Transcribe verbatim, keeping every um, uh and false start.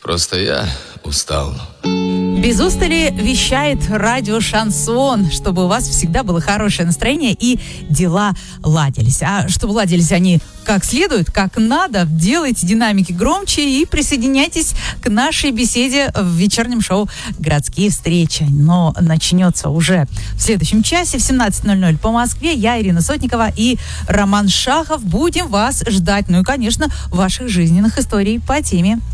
Просто я устал. Без устали вещает радио «Шансон», чтобы у вас всегда было хорошее настроение и дела ладились. А чтобы ладились они как следует, как надо, делайте динамики громче и присоединяйтесь к нашей беседе в вечернем шоу «Городские встречи». Но начнется уже в следующем часе в семнадцать ноль ноль по Москве. Я, Ирина Сотникова и Роман Шахов будем вас ждать. Ну и, конечно, ваших жизненных историй по теме.